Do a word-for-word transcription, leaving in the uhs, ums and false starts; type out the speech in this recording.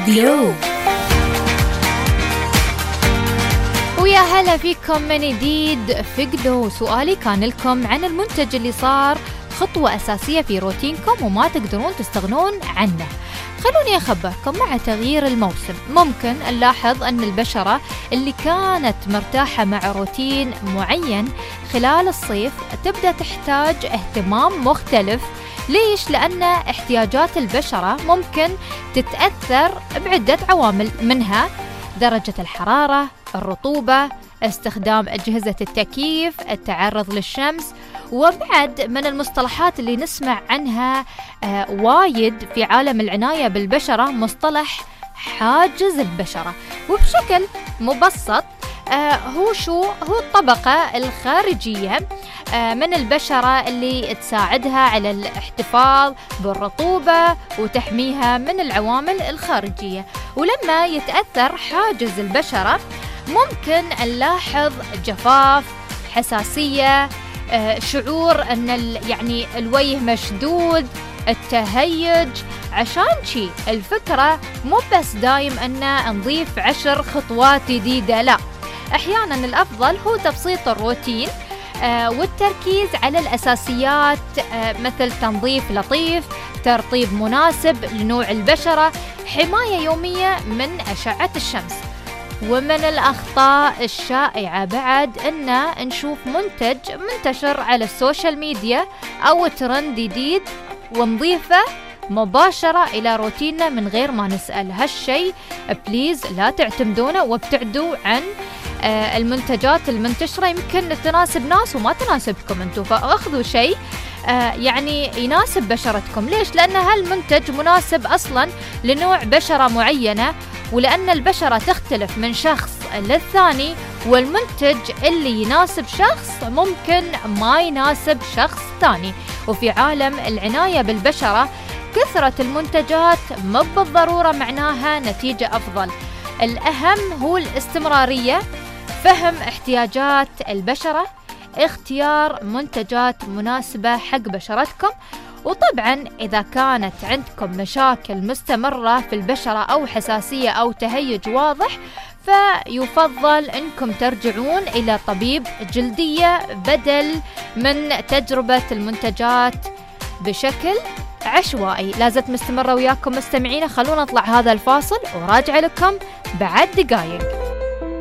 جلو. ويا هلا فيكم من جديد في جلو. سؤالي كان لكم عن المنتج اللي صار خطوة أساسية في روتينكم وما تقدرون تستغنون عنه. خلوني أخبركم، مع تغيير الموسم ممكن نلاحظ أن البشرة اللي كانت مرتاحة مع روتين معين خلال الصيف تبدأ تحتاج اهتمام مختلف. ليش؟ لأن احتياجات البشرة ممكن تتأثر بعدة عوامل، منها درجة الحرارة، الرطوبة، استخدام أجهزة التكييف، التعرض للشمس. وبعد من المصطلحات اللي نسمع عنها آه وايد في عالم العناية بالبشرة مصطلح حاجز البشرة، وبشكل مبسط آه هو شو هو الطبقة الخارجية آه من البشرة اللي تساعدها على الاحتفاظ بالرطوبة وتحميها من العوامل الخارجية. ولما يتأثر حاجز البشرة ممكن نلاحظ جفاف، حساسية، آه شعور أن يعني الوجه مشدود، التهيج. عشان شي الفكرة مو بس دايم أن نضيف عشر خطوات جديدة، لا، أحيانا الأفضل هو تبسيط الروتين آه والتركيز على الأساسيات، آه مثل تنظيف لطيف، ترطيب مناسب لنوع البشرة، حماية يومية من أشعة الشمس. ومن الأخطاء الشائعة بعد أن نشوف منتج منتشر على السوشيال ميديا أو ترند جديد ونضيفه مباشرة إلى روتيننا من غير ما نسأل. هالشي بليز لا تعتمدونه، وابتعدوا عن آه المنتجات المنتشرة، يمكن تناسب ناس وما تناسبكم انتو، فأخذوا شيء آه يعني يناسب بشرتكم. ليش؟ لأن هالمنتج مناسب أصلا لنوع بشرة معينة، ولأن البشرة تختلف من شخص للثاني، والمنتج اللي يناسب شخص ممكن ما يناسب شخص ثاني. وفي عالم العناية بالبشرة كثرة المنتجات مو بالضرورة معناها نتيجة أفضل. الأهم هو الاستمرارية، فهم احتياجات البشرة، اختيار منتجات مناسبة حق بشرتكم. وطبعا إذا كانت عندكم مشاكل مستمرة في البشرة أو حساسية أو تهيج واضح، فيفضل أنكم ترجعون إلى طبيب جلدية بدل من تجربة المنتجات بشكل عشوائي. لازلت مستمرة وياكم مستمعين، خلونا نطلع هذا الفاصل وراجع لكم بعد دقايق.